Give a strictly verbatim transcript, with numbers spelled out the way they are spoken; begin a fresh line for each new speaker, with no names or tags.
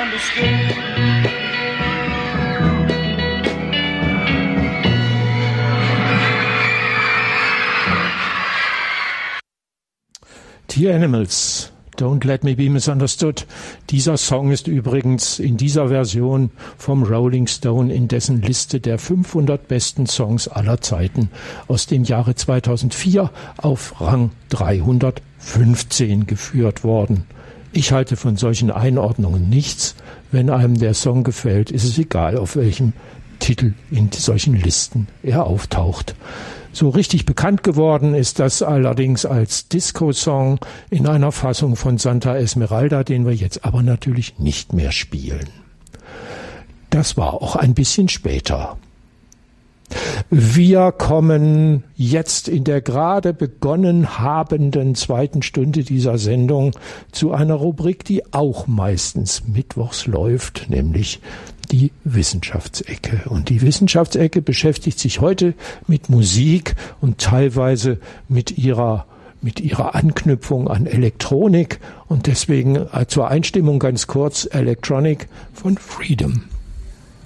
misunderstood.
The Animals, Don't Let Me Be Misunderstood. Dieser Song ist übrigens in dieser Version vom Rolling Stone in dessen Liste der fünfhundert besten Songs aller Zeiten aus dem Jahre zweitausendvier auf Rang dreihundertfünfzehn geführt worden. Ich halte von solchen Einordnungen nichts. Wenn einem der Song gefällt, ist es egal, auf welchem Titel in solchen Listen er auftaucht. So richtig bekannt geworden ist das allerdings als Disco-Song in einer Fassung von Santa Esmeralda, den wir jetzt aber natürlich nicht mehr spielen. Das war auch ein bisschen später. Wir kommen jetzt in der gerade begonnen habenden zweiten Stunde dieser Sendung zu einer Rubrik, die auch meistens mittwochs läuft, nämlich die Wissenschaftsecke. Und die Wissenschaftsecke beschäftigt sich heute mit Musik und teilweise mit ihrer mit ihrer Anknüpfung an Elektronik. Und deswegen zur Einstimmung ganz kurz Electronic von Freedom.